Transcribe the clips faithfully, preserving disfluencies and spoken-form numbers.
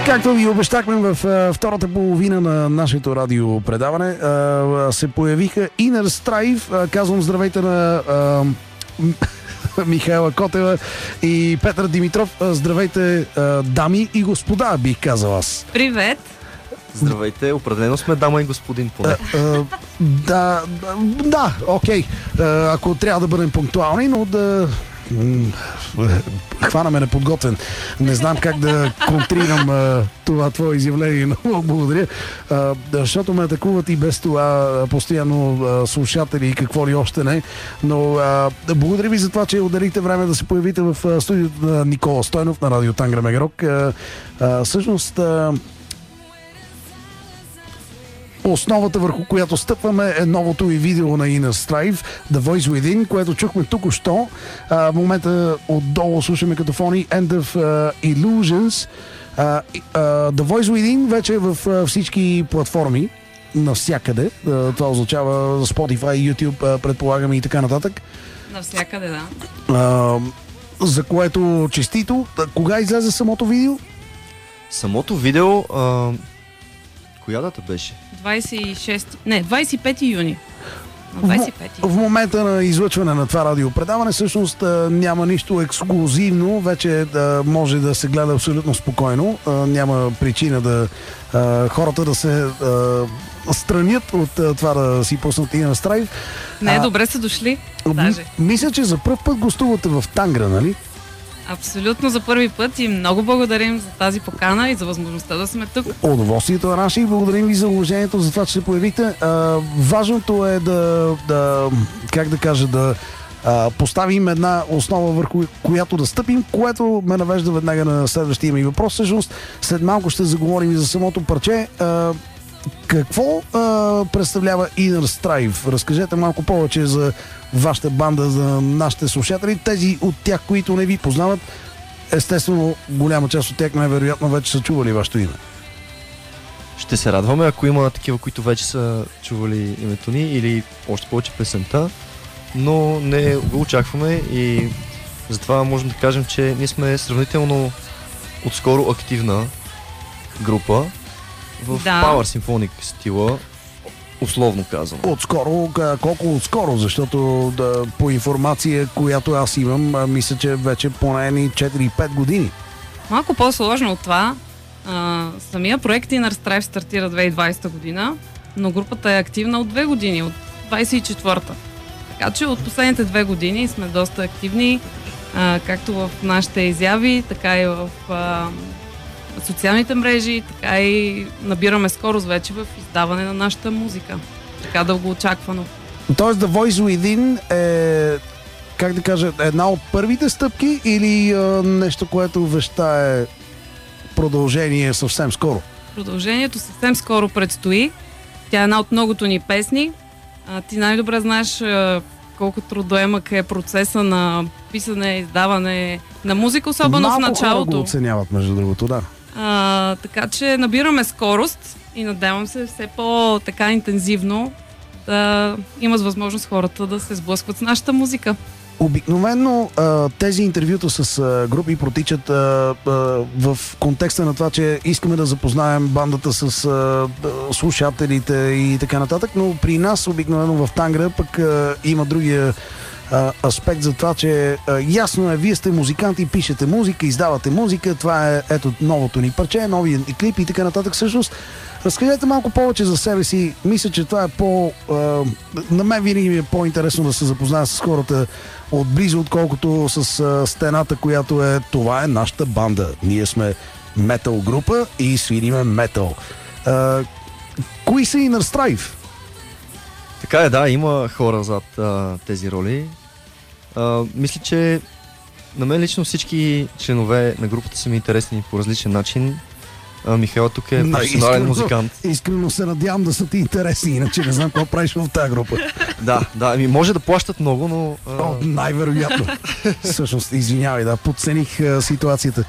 Както ви обещахме в а, втората половина на нашето радиопредаване, а, се появиха Inner Strife. А, казвам здравейте на а, Михайла Котева и Петър Димитров. А, здравейте, а, дами и господа, бих казал аз. Привет! Здравейте, определено сме дама и господин поне. А, а, да, да, окей. А, ако трябва да бъдем пунктуални, но да... хванаме неподготвен. Не знам как да контрирам а, това твое изявление, но много благодаря. А, защото ме атакуват и без това постоянно а, слушатели и какво ли още не. Но а, благодаря ви за това, че отделихте време да се появите в а, студиото на Никола Стойнов на радио Тангра Мегарок. А, а, всъщност а, основата, върху която стъпваме, е новото ви видео на Inner Strife, The Voice Within, което чухме тук-що. В момента отдолу слушаме като фони End of uh, Illusions. Uh, uh, The Voice Within вече е в uh, всички платформи, навсякъде. Uh, това означава Spotify, YouTube, uh, предполагаме и така нататък. Навсякъде, да. Uh, за което честито. Кога излезе самото видео? Самото видео... Uh... Коя дата беше? двадесет и шести... Не, двадесет и пети юни. двадесет и пети. В, в момента на излъчване на това радиопредаване всъщност няма нищо ексклузивно. Вече да може да се гледа абсолютно спокойно. Няма причина да хората да се странят от това да си пуснат Inner Strife. Не, а, добре са дошли. Даже. Мисля, че за пръв път гостувате в Тангра, нали? Абсолютно за първи път и много благодарим за тази покана и за възможността да сме тук. Удоволствието е наше и благодарим ви за уважението, за това, че се появите. А, важното е да, да, как да кажа, да а, поставим една основа, върху която да стъпим, което ме навежда веднага на следващия ми въпрос. Всъщност, след малко ще заговорим и за самото парче. А, какво а, представлява Inner Strife? Разкажете малко повече за вашата банда, за нашите слушатели, тези от тях, които не ви познават. Естествено, голяма част от тях най-вероятно вече са чували вашето име. Ще се радваме, ако има такива, които вече са чували името ни или още повече песента, но не го очакваме и затова можем да кажем, че ние сме сравнително отскоро активна група в да. Power Symphonic стила, условно казвам. Отскоро, колко отскоро? Защото да, по информация, която аз имам, мисля, че вече поне четири-пет години. Малко по-сложно от това. А, самия проект Inner Strife стартира две хиляди и двадесета година, но групата е активна от две години, от двадесет и четвърта. Така че от последните две години сме доста активни, а, както в нашите изяви, така и в а, социалните мрежи, така и набираме скорост вече в издаване на нашата музика. Така дълго очаквано. Тоест The Voice Within е, как да кажа, една от първите стъпки или а, нещо, което вещае продължение съвсем скоро? Продължението съвсем скоро предстои. Тя е една от многото ни песни. А, ти най-добре знаеш а, колко трудоемък е процеса на писане, издаване на музика, особено Малко в началото. Малко хора го оценяват, между другото, да. А, така че набираме скорост и надявам се все по-така интензивно да имат възможност хората да се сблъскват с нашата музика. Обикновено тези интервюта с групи протичат в контекста на това, че искаме да запознаем бандата с слушателите и така нататък, но при нас обикновено в Тангра пък има другия аспект за това, че ясно е, вие сте музиканти, пишете музика, издавате музика, това е ето новото ни парче, новия ни клип и така нататък. Всъщност, разкажете малко повече за себе си. Мисля, че това е по... А, на мен винаги ми е по-интересно да се запозная с хората отблизо, отколкото с а, стената, която е това е нашата банда. Ние сме метал група и свириме метал. А, кои са Inner Strife? Така е, да, има хора зад а, тези роли. А, мисля, че на мен лично всички членове на групата са ми интересни по различен начин. А, Михаил тук е професионален музикант. Искрено се надявам да са ти интересни, иначе не знам какво правиш в тази група. Да, да, ами може да плащат много, но... А... О, най-вероятно. Всъщност, извинявай, да, подцених а, ситуацията.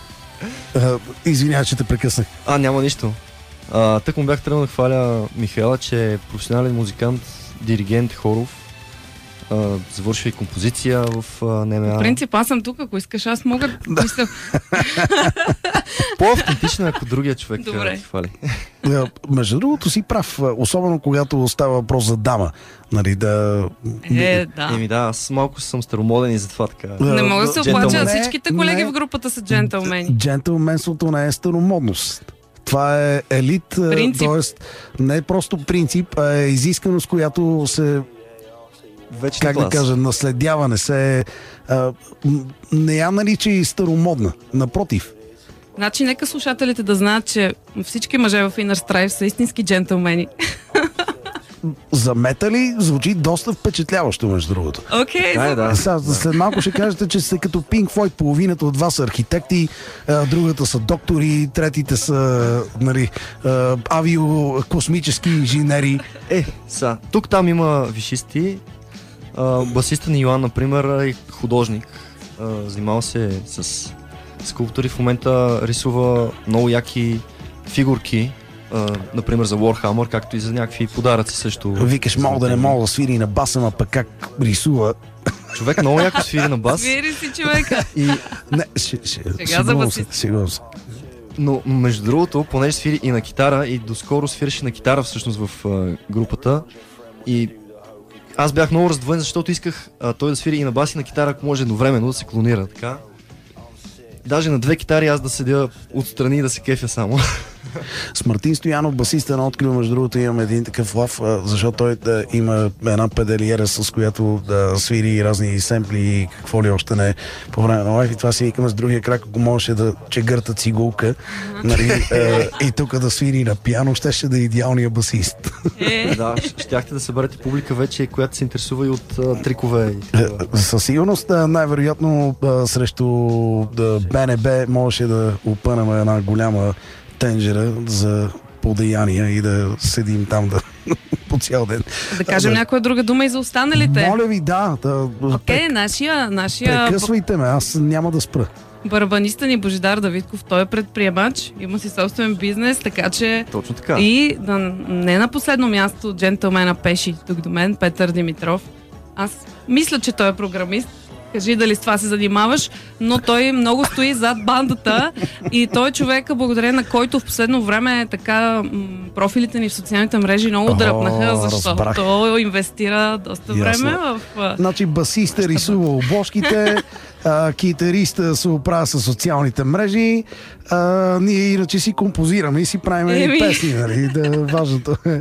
А, извинявай, че те прекъснах. А, няма нищо. А, тък му бях тръгнал да хваля Михаила, че е професионален музикант, диригент, хоров. Uh, завършва и композиция в uh, НМА. В принцип, аз съм тук, ако искаш, аз мога да мисля. По-автентично е, ако другия човек Добре. ти хвали. Да, между другото си прав, особено когато става въпрос за дама. Нали, да... Е, да. Еми да, аз малко съм старомоден и затова така. Не мога да се Джентълмен. оплача, Не, всичките колеги не. в групата са джентълмени. Джентълменството не е старомодност. Това е елит, т.е. не е просто принцип, а е изисканост, която се, Вече как да кажа, наследява, не се... А, м- не я нарича и старомодна. Напротив. Значи, нека слушателите да знаят, че всички мъже в Inner Strife са истински джентълмени. За метали звучи доста впечатляващо, между другото. Окей, Да, е, да. Сега, след малко ще кажете, че сте като Pink Floyd, половината от вас са архитекти, а, другата са доктори, третите са, нали, а, авиокосмически инженери. Е, са. Тук там има висшисти. А, басиста ни Йоан, например, е художник. А, занимава се с скулптури. В момента рисува много яки фигурки. Uh, например за Warhammer, както и за някакви подаръци също. Викаш, мога да не мога да свири на баса, ма пък как рисува. Човек много яко свири на бас. свири си човека. И... Не, ще, ще, Сега за шегувам се, басист. шегувам се. Но между другото, понеже свири и на китара, и доскоро свиреше на китара всъщност в uh, групата. И аз бях много раздвоен, защото исках uh, той да свири и на бас и на китара, ако може едновременно да се клонира, така. Даже на две китари аз да седя отстрани и да се кефя само. С Мартин Стоянов, басиста на Открил, между другото, имаме един такъв лав, а, защото той да, има една педалиера, с която да свири разни семпли и какво ли още не по време на лайф. И това си викаме с другия крак, ако можеше да чегърта цигулка, нали, а, и тук да свири на пиано, щеше да е идеалния басист. Е, Да, щяхте да съберете публика вече, която се интересува и от а, трикове. И такива. Със сигурност, а, най-вероятно а, срещу да, БНБ можеше да опънем една голяма тенджера за подеяния и да седим там да, по цял ден. да кажем някоя друга дума и за останалите. Моля ви, да. да Окей, нашия, нашия прекъсвайте ме, аз няма да спра. барабаниста ни Божидар Давидков, той е предприемач, има си собствен бизнес, така че Точно така. и да, не на последно място джентълмена Пеши тук до мен, Петър Димитров. Аз мисля, че той е програмист. Кажи дали с това се занимаваш, но той много стои зад бандата и той е човека, благодарение на който в последно време така м, профилите ни в социалните мрежи много О, дръпнаха, защото разбрах. той инвестира доста Ясно. време в... а, Значи басиста рисува обложките, а, китариста се оправя с социалните мрежи, а, ние иначе си композираме и си правим Еми. и песни, нали, да, важното е.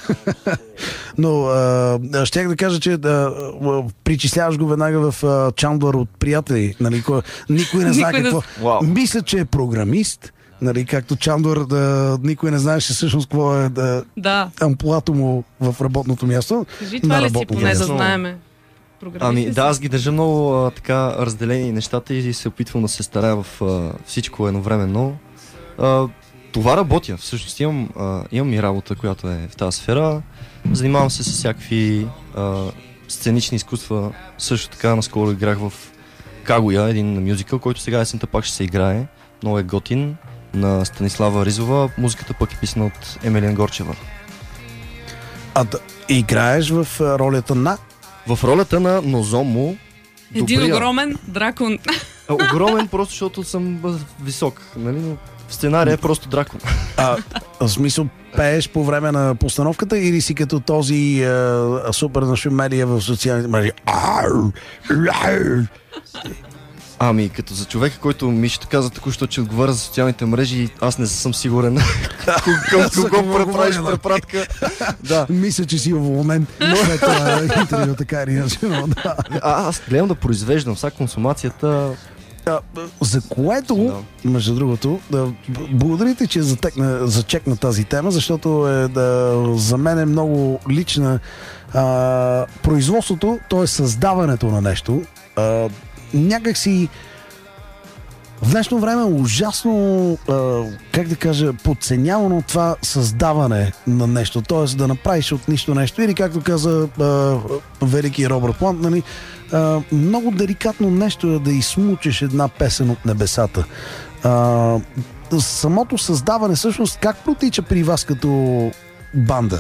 Но а, щях да кажа, че да, причисляваш го веднага в а, Чандлър от приятели, нали, кой, никой не знае Никой не какво. Вау. Мисля, че е програмист, нали, както Чандлър, да, никой не знаеше всъщност какво е да, Да, амплуато му в работното място. кажи На това ли си работно поне да място. знаеме. Програмист Ами ли да, си? аз ги държа много а, така разделени нещата и се опитвам да се старая в а, всичко едновременно. А, това работя. Всъщност имам, а, имам и работа, която е в тази сфера. Занимавам се с всякакви а, сценични изкуства. Също така наскоро играх в Кагуя, един мюзикъл, който сега есента пак ще се играе. Много е готин, на Станислава Ризова. Музиката пък е писана от Емелия Горчева. А да, играеш в а, ролята на... В ролята на Нозомо, Един добрия. огромен дракон. А, огромен, просто защото съм а, висок, нали? Но в сценария е просто дракон. А, в смисъл, пееш по време на постановката или си като този а, супер нашумелия в социалните мрежи? Ау, ау. Ами, като за човека, който Мишето каза току-що, че отговаря за социалните мрежи, аз не съм сигурен към кого преправиш препратка. Да. Мисля, че си уволнен след това интервю, така или иначе, но да. А, аз гледам да произвеждам, сега консумацията... А, за което, между другото, да, благодарите, че затекна, зачекна тази тема, защото е, да, за мен е много лична. А, производството, то е създаването на нещо. А, някак си в днешно време е ужасно, а, как да кажа, подценявано това създаване на нещо, т.е. да направиш от нищо нещо или както каза а, велики Робърт Плант, нали, а, много деликатно нещо е да изсмучеш една песен от небесата. А, самото създаване всъщност как протича при вас като банда?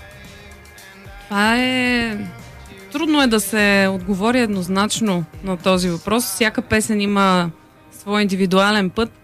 Това е... Трудно е да се отговори еднозначно на този въпрос. Всяка песен има свой индивидуален път.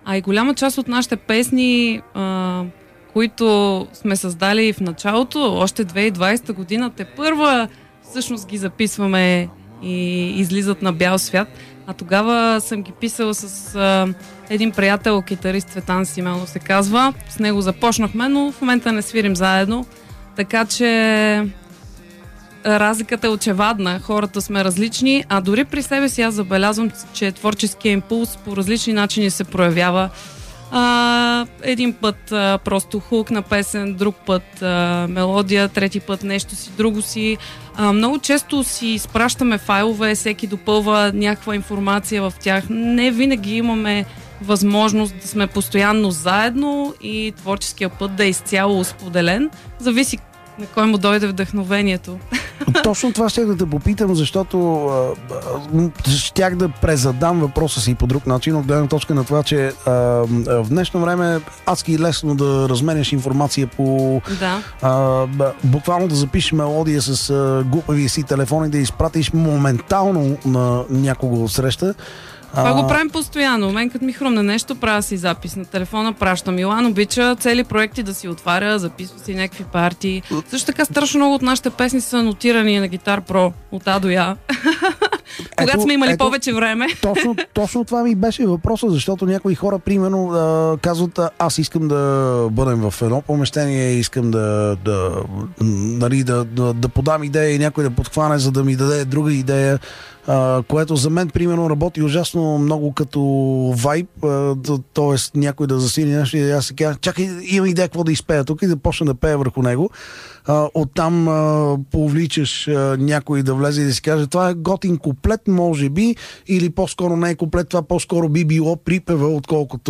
А и голяма част от нашите песни, а, които сме създали в началото, още две хиляди и двадесета година, те първа всъщност ги записваме и излизат на бял свят. А тогава съм ги писала с а, един приятел, китарист Цветан Симеонов се казва. С него започнахме, но в момента не свирим заедно. Така че разликата е очевадна. Хората сме различни, а дори при себе си аз забелязвам, че творческия импулс по различни начини се проявява. А, един път а, просто хук на песен, друг път а, мелодия, трети път нещо си, друго си. А, много често си изпращаме файлове, всеки допълва някаква информация в тях. Не винаги имаме възможност да сме постоянно заедно и творческия път да е изцяло споделен. Зависи на кой му дойде вдъхновението. Точно това ще да те попитам, защото а, а, щях да презадам въпроса си по друг начин, от гледна точка на това, че а, в днешно време адски лесно да разменяш информация по... Да. А, буквално да запишеш мелодия с а, глупавия си телефон и да изпратиш моментално на някого от среща. Това го правим постоянно. Мен като ми хрумне нещо, правя си запис на телефона, пращам. Милан обича цели проекти да си отваря, записва си някакви партии. Също така страшно много от нашите песни са нотирани на Гитар Про от А до Я. Когато сме имали ето, повече време. Точно, точно това ми беше въпросът, защото някои хора, примерно, да, казват, аз искам да бъдем в едно помещение, искам да, да, нали, да, да, да подам идея и някой да подхване, за да ми даде друга идея. Uh, което за мен, примерно, работи ужасно много като вайб, uh, т.е. някой да засили нещо и аз се кажа, чакай, имам идея какво да изпея тук и да почна да пея върху него. Uh, оттам uh, повличаш uh, някой да влезе и да си каже, това е готин куплет, може би, или по-скоро не е куплет, това по-скоро би било припева, отколкото...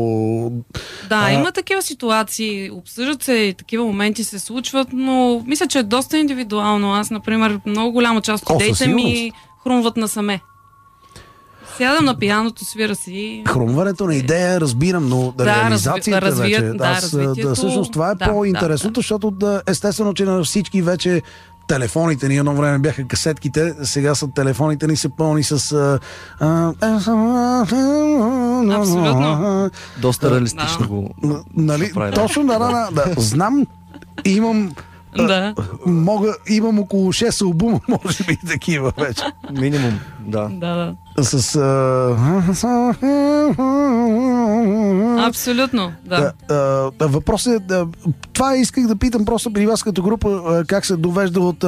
Да, uh, има такива ситуации, обсъждат се и такива моменти се случват, но мисля, че е доста индивидуално. Аз, например, много голяма част от идеите ми хрумват насаме. Сядам на пианото, свира си. Хрумването на идея разбирам, но да, реализацията разви... вече. Да, аз, да, всъщност това е да, по-интересното, да, защото да, естествено, че на всички вече телефоните ни едно време бяха касетките, сега са телефоните ни са пълни с... А, абсолютно. Доста реалистично да. го... Нали, точно да, да, да, знам, имам... Да. Мога, имам около шест албума, може би такива вече. Минимум, да. Да, да. С... А... Абсолютно, да. да а, въпросът е, да, това исках да питам просто при вас като група, как се довежда от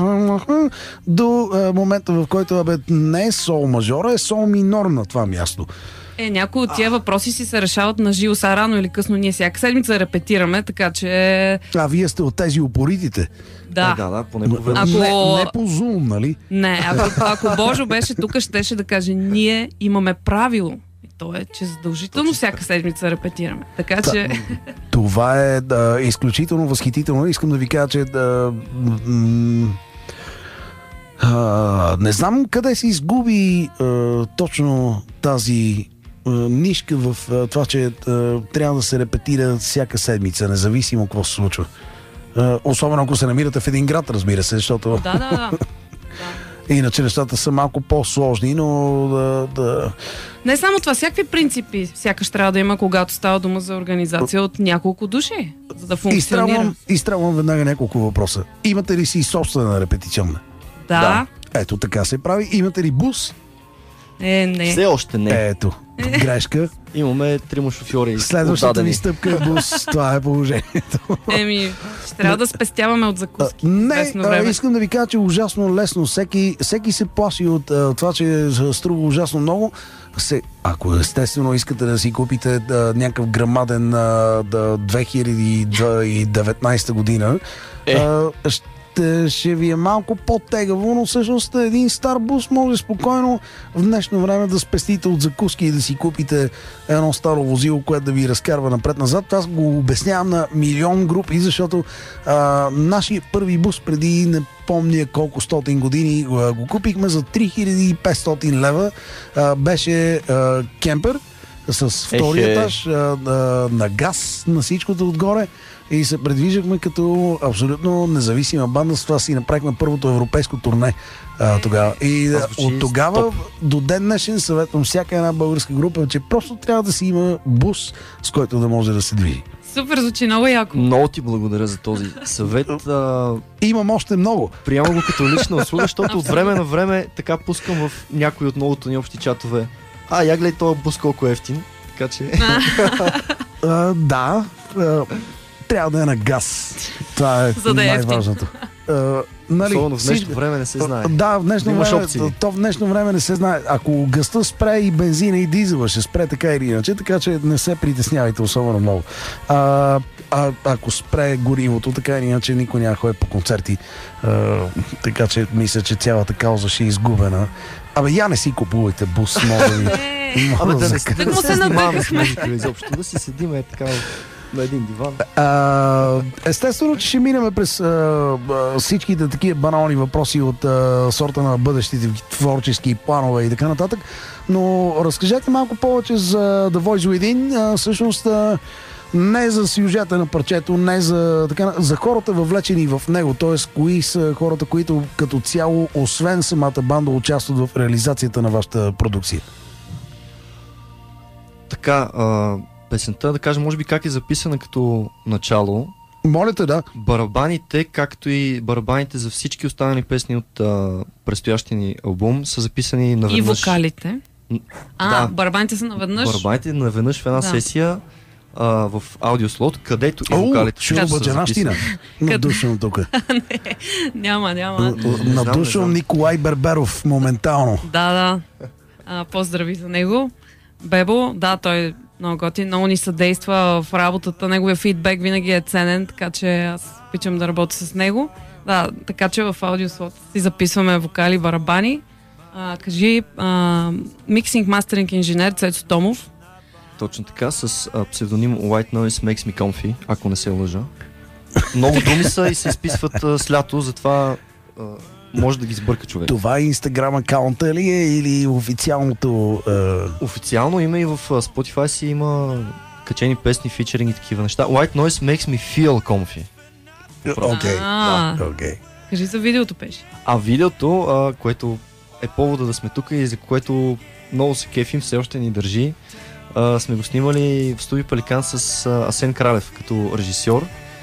до а, момента, в който бе, не е сол мажора, е сол минор на това място. Е, някои от тия въпроси си се решават на живо, са рано или късно. Ние всяка седмица репетираме, така че... А вие сте от тези упоритите? Да. Да, да, поне по ако... не, не по Zoom, нали? Не, ако, ако Божо беше тук, щеше да каже, ние имаме правило. И то е, че задължително всяка седмица репетираме. Така че... Това е да, изключително възхитително. Искам да ви кажа, че да... М- а, не знам къде се изгуби а, точно тази нишка в а, това, че а, трябва да се репетира всяка седмица, независимо какво се случва. А, особено ако се намирате в един град, разбира се, защото... Да, да, да. Иначе нещата са малко по-сложни, но да, да... Не само това, всякакви принципи сякаш трябва да има, когато става дума за организация от няколко души, за да функционира. Изтребвам веднага няколко въпроса. Имате ли си собствена репетиционна? Да. да. Ето така се прави. Имате ли бус? Е, не. Все още не. Ето, грешка. Имаме трима шофьори. Следващата ни стъпка е бус. Това е положението. Еми, ще трябва да спестяваме от закуски. А, не, а, искам да ви кажа, че е ужасно лесно. Всеки, всеки се плаши от а, това, че струва ужасно много. Се, ако естествено искате да си купите да, някакъв грамаден а, да, две хиляди и деветнадесета година, е. а, ще ще ви е малко по-тегаво, но всъщност един стар бус може спокойно в днешно време да спестите от закуски и да си купите едно старо возило, което да ви разкарва напред-назад. Аз го обяснявам на милион групи, защото а, нашия първи бус преди не помня колко стотин години го купихме за три хиляди и петстотин лева. А, беше а, кемпер. с втори Ехе. етаж, а, а, на газ, на всичкото отгоре и се предвиждахме като абсолютно независима банда. С това си направихме първото европейско турне а, тогава. И Това а, звучи от тогава топ. до ден днешен съветвам всяка една българска група, че просто трябва да си има бус, с който да може да се движи. Супер, звучи много яко. Много ти благодаря за този съвет. А, Имам още много. приема го като лична услуга, защото от време на време така пускам в някои от многото ни общи чатове. А, я гледай този бус колко е ефтин. Така че... А, да, а, трябва да е на газ. Това е За да е ефтин. най-важното. А, нали, Особено в днешно всички- време не се знае. Да, в днешно Имаш време, опции. то в днешно време не се знае. Ако гъста спре и бензина и дизела ще спре така или иначе, така че не се притеснявайте особено много. А, а, ако спре горивото, така или иначе никой няма ходи по концерти. А, така че мисля, че цялата кауза ще е изгубена. Абе, я не си купувайте бус, мога да ви... Е, мога Абе, да да не, закажа. да не му се се занимаваме с надъхахме. музика изобщо, да си седим е така на един диван. А, естествено, че ще минем през а, а, всичките такива банални въпроси от а, сорта на бъдещите творчески планове и така нататък, но разкажете малко повече за The Voice Within. А, всъщност а, не за сюжета на парчето, не за, така, за хората въвлечени в него, т.е. кои са хората, които като цяло, освен самата банда, участват в реализацията на вашата продукция. Така, а, песента, да кажем, може би как е записана като начало. Моля те, да. Барабаните, както и барабаните за всички останали песни от а, предстоящия ни албум, са записани и наведнъж. вокалите. М, А, да. барабаните са наведнъж. Барабаните наведнъж в една Да. сесия а, в аудиослот, където и О, вокалите също са шурбаджанащина. записани. Надушвам тук. Няма, няма. не знам, не Надушвам знам. Николай Берберов моментално. Да, да. А, поздрави за него. Бебо, да, той много готин, много ни съдейства в работата. Неговия фидбек винаги е ценен, така че аз обичам да работя с него. Да, така че в аудиослот си записваме вокали, барабани. А, кажи, а, миксинг, мастеринг инженер Цецо Томов. Точно така, с а, псевдоним White Noise Makes Me Comfy, ако не се лъжа. Много думи са и се изписват а, с лято, затова а, може да ги сбърка човек. Това инстаграм акаунта ли е или официалното... Е... Официално има и в а, Spotify си има качени песни, фичеринг и такива неща. White Noise Makes Me Feel Comfy. Окей. А, Окей. Кажи за видеото, пеше. А видеото, а, което е повода да сме тук и за което много се кефим, все още ни държи, а, сме го снимали в студио Пеликан с а, Асен Кралев като режисьор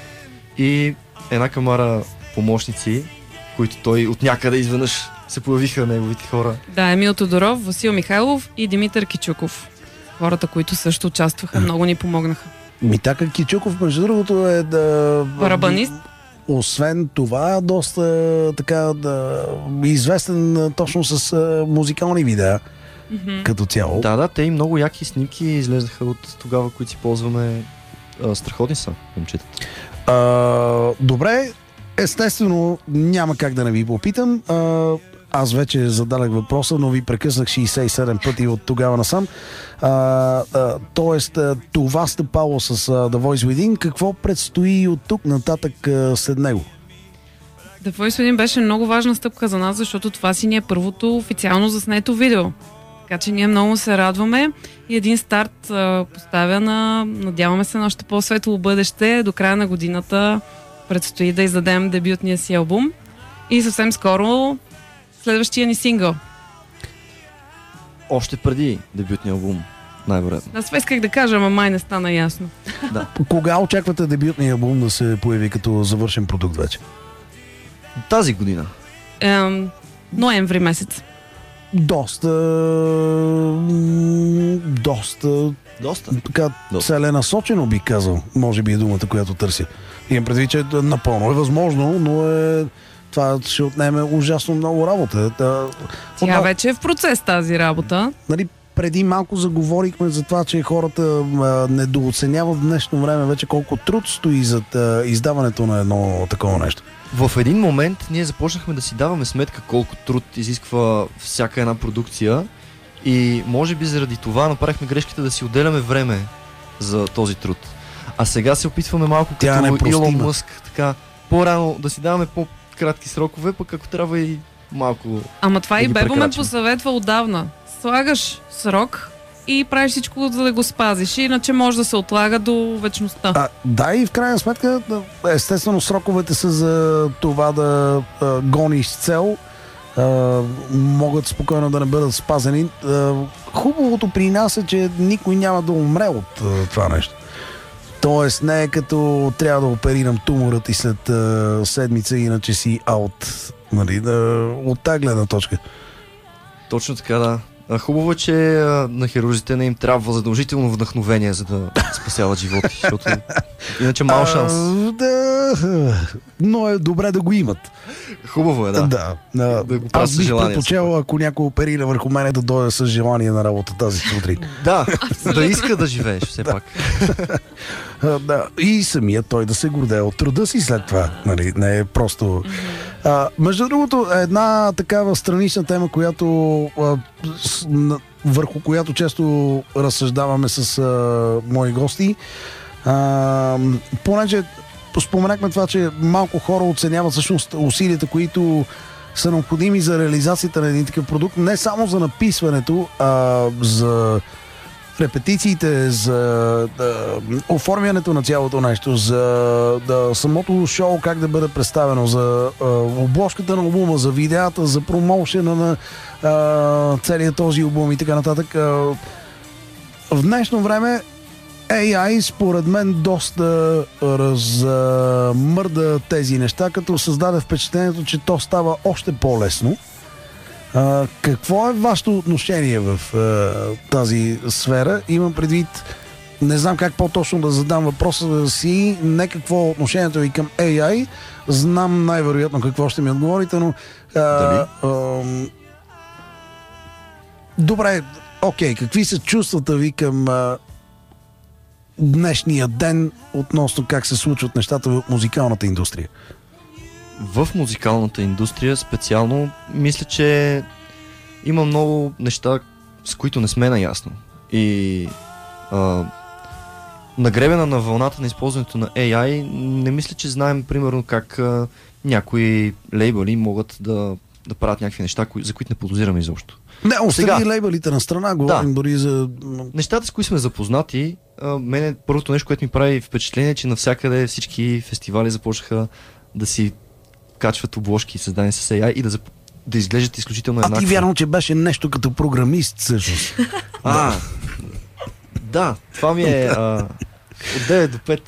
и една камара помощници, които той от някъде изведнъж се появиха неговите хора. Да, Емил Тодоров, Васил Михайлов и Димитър Кичуков. Хората, които също участваха, много ни помогнаха. Митака Кичуков, между другото, е да... Барабанист. Освен това, доста така да, известен точно с а, музикални видеа Мгм. като цяло. Да, да, те и много яки снимки излезнаха от тогава, които си ползваме. А, страхотни са, момчетата. А, добре, естествено няма как да не ви попитам. А, аз вече зададах въпроса, но ви прекъснах шейсет и седем пъти от тогава насам. А, а, тоест, а, това стъпало с а, The Voice Within. Какво предстои от тук нататък а, след него? The Voice Within беше много важна стъпка за нас, защото това си ни е първото официално заснето видео. Така че ние много се радваме и един старт а, поставя на, надяваме се, на още по-светло бъдеще. До края на годината предстои да издадем дебютния си албум и съвсем скоро следващия ни сингъл. Още преди дебютния албум, най-вероятно. Аз това исках да кажа, ама май не стана ясно. Да. Кога очаквате дебютния албум да се появи като завършен продукт вече? Тази година. Ем, ноември месец. Доста... м, Доста... Доста. Така Доста. целенасочено би казал, може би е думата, която търся. Имам предвид, че напълно е възможно, но е... това ще отнеме ужасно много работа. Та, Тя от- вече е в процес тази работа. Нали, преди малко заговорихме за това, че хората а, недооценяват в днешно време вече колко труд стои зад а, издаването на едно такова нещо. В един момент ние започнахме да си даваме сметка колко труд изисква всяка една продукция и може би заради това направихме грешката да си отделяме време за този труд. А сега се опитваме малко Тя е като непростима. Илон Мъск, така по-рано да си даваме по-кратки срокове, пък ако трябва и малко... Ама това Да и ги Бебо ме прекрачим. посъветва отдавна. Слагаш срок и правиш всичко, за да го спазиш. Иначе може да се отлага до вечността. А, да, и в крайна сметка, естествено, сроковете са за това да а, гониш цел. А, могат спокойно да не бъдат спазени. А, хубавото при нас е, че никой няма да умре от а, това нещо. Тоест не е като трябва да оперирам туморът и след а, седмица, иначе си аут. Нали, да, от тази гледна точка. Точно така, да. А, хубаво е, че а, на хирурзите не им трябва задължително вдъхновение, за да спасяват животи, защото иначе мал шанс. А, да, но е добре да го имат. Хубаво е, да. Да. да. Да го Аз бих желание, предпочел, ако някой оперира върху мене, да дойде с желание на работа тази сутрин. Да, да иска да живееш все пак. А, да. И самият той да се гордее от труда си след това. Нали? Не е просто... А, между другото, една такава странична тема, която а, с, на, върху която често разсъждаваме с а, мои гости. А, понеже споменахме това, че малко хора оценяват всъщност усилията, които са необходими за реализацията на един такъв продукт. Не само за написването, а за репетициите, за да, оформянето на цялото нещо, за да, самото шоу как да бъде представено, за а, обложката на албума, за видеята, за промоушена на а, целият този албум и така нататък. А, в днешно време Ей Ай според мен доста размърда тези неща, като създаде впечатлението, че то става още по-лесно. А, какво е вашето отношение в а, тази сфера? Имам предвид, не знам как по-точно да задам въпроса си, не какво е отношението ви към Ей Ай, знам най-вероятно какво ще ми отговорите, но а, а, добре, окей, какви са чувствата ви към а, днешния ден относно как се случват нещата в музикалната индустрия? В музикалната индустрия специално мисля, че има много неща, с които не сме наясно. И а, нагребена на вълната на използването на Ей Ай, не мисля, че знаем примерно как а, някои лейбъли могат да, да правят някакви неща, кои, за които не подозираме изобщо. Не, остави лейбълите на страна, говорим да. Дори за... Нещата, с които сме запознати, а, мене първото нещо, което ми прави впечатление е, че навсякъде всички фестивали започнаха да си качват обложки, създани с Ей Ай и да, зап... да изглеждат изключително еднакво. А ти вярно, че беше нещо като програмист всъщност. А, да, това ми е а, от девет до пет.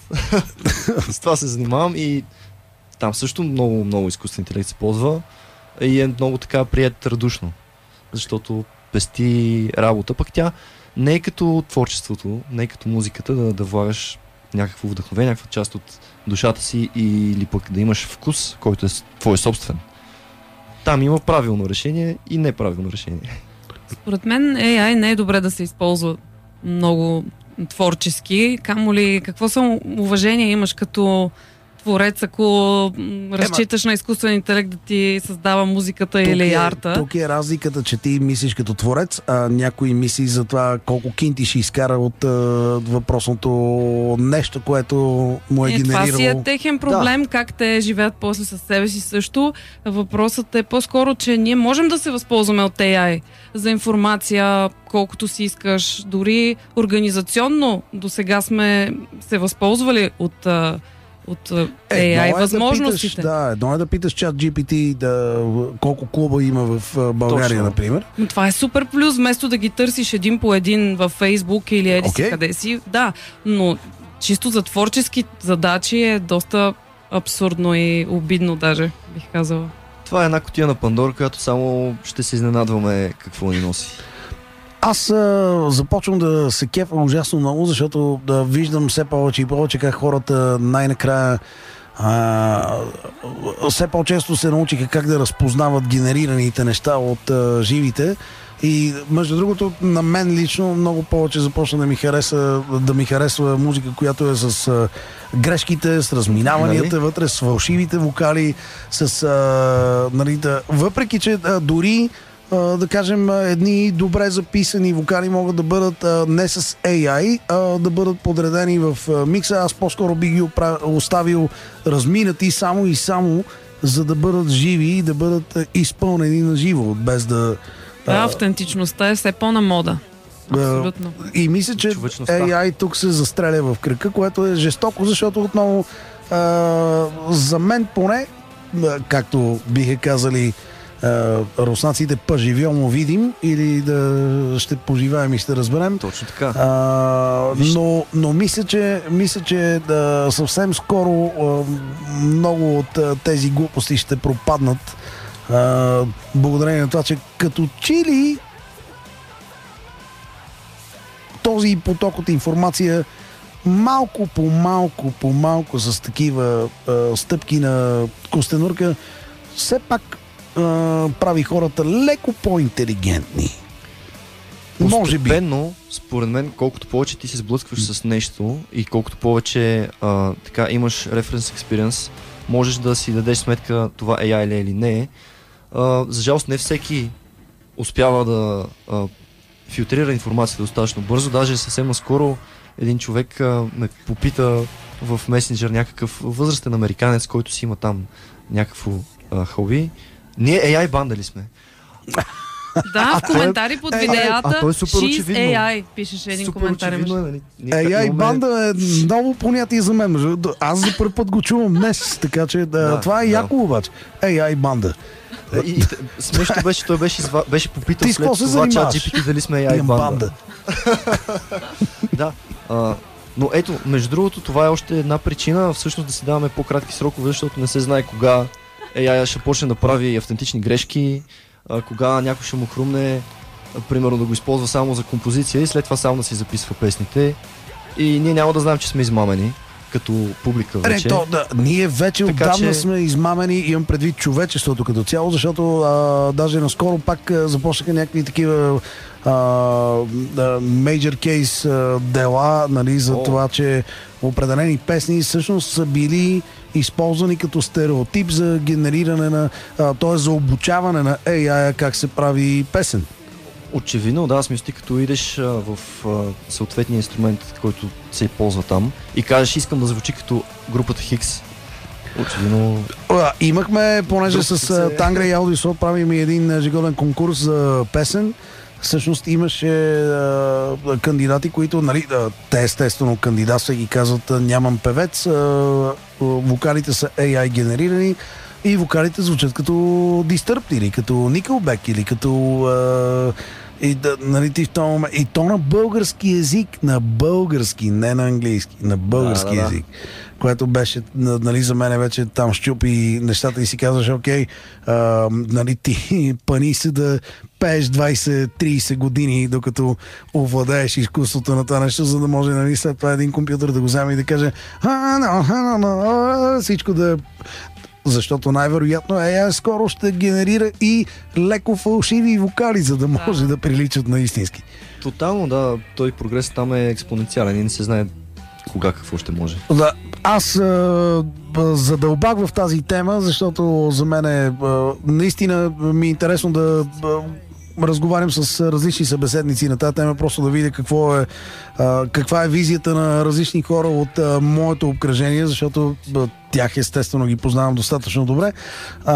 С това се занимавам и там също много, много изкуствен интелект се ползва и е много така прият радушно, защото пести работа, пък тя не е като творчеството, не е като музиката да, да влагаш някакво вдъхновение, някаква част от душата си или пък да имаш вкус, който е твой собствен. Там има правилно решение и неправилно решение. Според мен Ей Ай не е добре да се използва много творчески. Камо ли, какво само уважение имаш като творец, ако разчиташ Ема... на изкуствен интелект да ти създава музиката тук или е, арта? Тук е разликата, че ти мислиш като творец, а някой мисли за това колко кинти ще изкара от а, въпросното нещо, което му е, е генерирало. Това си е техен проблем, да. Как те живеят после със себе си също. Въпросът е по-скоро, че ние можем да се възползваме от Ей Ай за информация, колкото си искаш. Дори организационно до сега сме се възползвали от от Ей Ай възможностите. Да, да, едно е да питаш чат Джи Пи Ти да, колко клуба има в България, точно, например. Но това е супер плюс, вместо да ги търсиш един по един във Фейсбук или еди си okay. къде си. Да, но чисто за творчески задачи е доста абсурдно и обидно даже, бих казала. Това е една кутия на Пандора, която само ще се изненадваме какво ни носи. Аз а, започвам да се кефа ужасно много, защото да виждам все повече и повече как хората най-накрая а, все по-често се научиха как да разпознават генерираните неща от а, живите. И между другото, на мен лично много повече започна да ми хареса, да ми харесва музика, която е с а, грешките, с разминаванията нали? Вътре, с фалшивите вокали, с а, нали, да, въпреки че а, дори Uh, да кажем, едни добре записани вокали могат да бъдат uh, не с Ей Ай, а uh, да бъдат подредени в uh, микса. Аз по-скоро би ги опра... оставил разминати само и само, за да бъдат живи и да бъдат uh, изпълнени на живо, без да... Да, uh... автентичността е все по-на мода. Абсолютно. И мисля, че Ей Ай тук се застреля в кръка, което е жестоко, защото отново а, за мен поне, както биха казали а, руснаците, поживемо видим, или да ще поживеем и ще разберем. Точно така. А, но, но мисля, че, мисля, че да, съвсем скоро а, много от а, тези глупости ще пропаднат, а, благодарение на това, че като чили този поток от информация малко по малко по малко с такива а, стъпки на костенурка все пак а, прави хората леко по-интелигентни. Може би. Постепенно, според мен, колкото повече ти се сблъскваш с нещо и колкото повече а, така имаш reference experience, можеш да си дадеш сметка това Ей Ай ли е или не. А, за жалост не всеки успява да а, филтрира информацията достатъчно бързо. Даже съвсем наскоро един човек а, ме попита в месенджер, някакъв възрастен американец, който си има там някакво а, хоби. Ние Ей Ай банда ли сме? Да, в коментари под видеята, а то е супер She's очевидно. Ей Ай, пишеше един Супер коментар. очевидно е, нали? Ние Ей Ай имаме- банда е ново понятие за мен. между другото. Аз за първи път го чувам днес, така че да, Да, това е да. яко обаче. Ей Ай банда. И, и, смешно беше, той беше, изва, беше попитал Ти с след какво се това чат занимаваш? Джи Пи Ти дали сме Ей Ай Имам банда. банда. Да. А, но ето, между другото, това е още една причина всъщност да си даваме по-кратки срокове, защото не се знае кога Ей Ай ще почне да прави автентични грешки, а, кога някой ще му хрумне, а, примерно да го използва само за композиция и след това само да си записва песните. И ние няма да знаем, че сме измамени като публика Не, вече. то, да, ние вече Така отдавна че- сме измамени, имам предвид човечеството като цяло, защото а, даже наскоро пак а, започнаха някакви такива а, а, major case а, дела, нали, за О. това, че определени песни всъщност са били използвани като стереотип за генериране на, т.е. за обучаване на Ей Ай как се прави песен. Очевидно, да, аз мисля, като идеш а, в а, съответния инструмент, който се ползва там и кажеш, искам да звучи като групата Хикс. Очевидно. А, имахме, понеже Друг с се- а, Тангра и Аудиосот правим и един а, ежегоден конкурс за песен. Всъщност имаше а, кандидати, които, нали, а, те естествено кандидатства и казват, а, нямам певец, а, а, вокалите са Ей Ай генерирани и вокалите звучат като Disturbed или като Nickelback или като а, и, да, нали, ти в този момент, и то на български език, на български, не на английски, на български Да, да, да. език, което беше, нали, за мен вече там щупи нещата и си казваш, окей, а, нали, ти пани се да пееш двайсет-трийсет години, докато овладееш изкуството на това нещо, за да може, нали, след това един компютър да го вземе и да каже а, но, а, но, а, всичко да... Защото най-вероятно Ей Ай скоро ще генерира и леко фалшиви вокали, за да може да, да приличат на истински. Тотално, да, той прогрес там е експоненциален и не се знае кога какво ще може. Да, аз а, задълбах в тази тема, защото за мен е а, наистина ми е интересно да а, разговарям с различни събеседници на тази тема, просто да видя какво е, а, каква е визията на различни хора от а, моето обкръжение, защото а, тях естествено ги познавам достатъчно добре. А,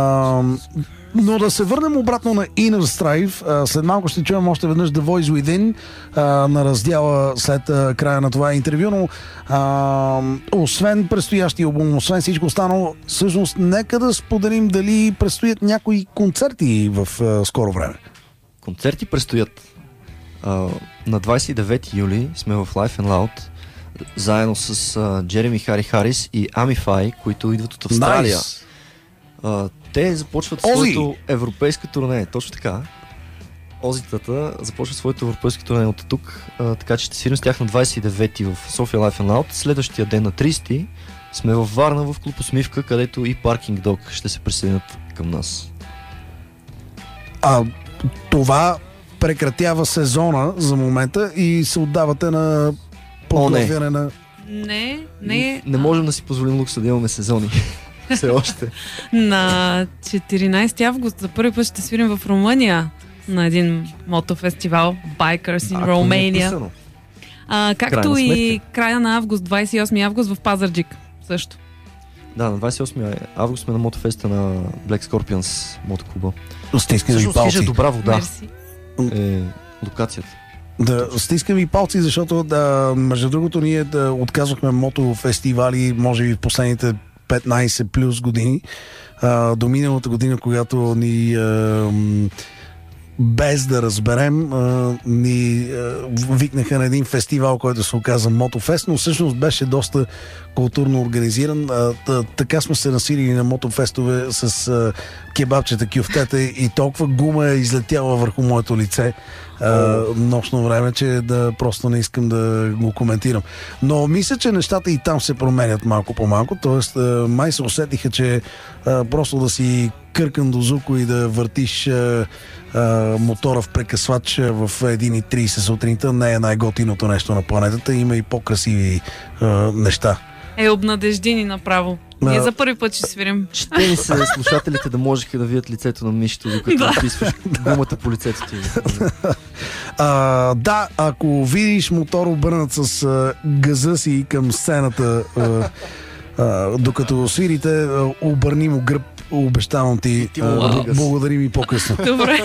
но да се върнем обратно на Inner Strife. А, след малко ще чуем още веднъж The Voice Within а, на раздяла след а, края на това интервю, но а, освен предстоящия албум, освен всичко останало, всъщност нека да споделим дали предстоят някои концерти в а, скоро време. Концерти предстоят. А, на двайсет и девети юли сме в Life and Loud заедно с а, Джереми Хари Харис и Амифай, които идват от Австралия. Nice. А, те започват Ози! своето европейско турне. Точно така. Озитата започват своето европейско турне от тук, а, така че ще свирим с тях на двайсет и девети в София Life and Loud. Следващия ден на трийсети сме във Варна в клуб Усмивка, където и Parking Dog ще се присъединят към нас. А това прекратява сезона за момента и се отдавате на подготвяне на... Не, не. Не можем да си позволим лукса да имаме сезони. Все още. На четиринайсети август за първи път ще свирим в Румъния на един мотофестивал Bikers in Ако не е Romania. писано. А, както Крайна и сметка. края на август, двайсет и осми август в Пазарджик също. Да, на двайсет и осми август сме на мотофеста на Black Scorpions мотоклуба. Стиски да ви Всъщност хижа палци. Добра вода Мерси. е локацията. Да, стискам и палци, защото да, между другото ние да отказвахме мотофестивали, може би в последните петнайсет плюс години. А, до миналата година, когато ни а, без да разберем а, ни а, викнаха на един фестивал, който се оказа Мотофест, но всъщност беше доста културно организиран. А, та, така сме се насилили на мотофестове с а, кебабчета, кюфтета и толкова гума е излетяла върху моето лице а, нощно време, че да просто не искам да го коментирам. Но мисля, че нещата и там се променят малко по малко, т.е. май се усетиха, че а, просто да си къркан до зуко и да въртиш а, а, мотора в прекъсвач в един и трийсет сутринта не е най-готиното нещо на планетата. Има и по-красиви а, неща. Е, обнадеждини направо. А... Ние за първи път ще свирим. Ще ли се слушателите да можеха да видят лицето на Мишто, докато Да. описваш гумата по лицето ти? А, да, ако видиш мотор обърнат с а, газа си към сцената, а, а, докато свирите, а, обърни му гръб, обещавам ти. ти А, му бл- газ. благодарим и по-късно. Добре.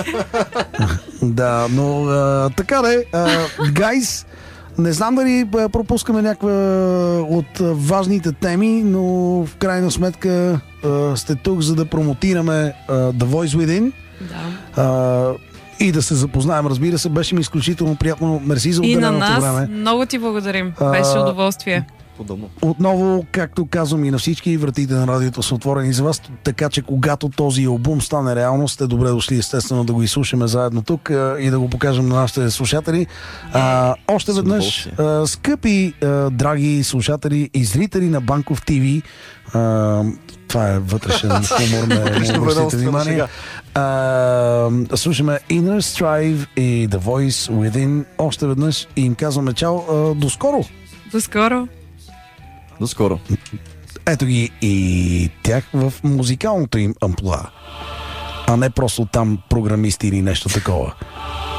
Да, но а, така де, гайс, не знам дали а, пропускаме някаква от а, важните теми, но в крайна сметка а, сте тук, за да промотираме а, The Voice Within. Да. А, и да се запознаем, разбира се, беше ми изключително приятно. Мерси за И на отделеното нас време. много ти благодарим. А, Беше удоволствие. Подобно. Отново, както казвам и на всички, вратите на радиото са отворени за вас, така че когато този албум стане реалност, сте добре дошли естествено да го изслушаме заедно тук а, и да го покажем на нашите слушатели. А, още веднъж, а, скъпи, а, драги слушатели и зрители на Банков ТВ, а, това е вътрешен хумор, не обръщайте внимание. А, слушаме Inner Strive и The Voice Within още веднъж и им казваме чао, а, до скоро! До скоро. До скоро. Ето ги и тях в музикалното им амплуа, а не просто там програмисти или нещо такова.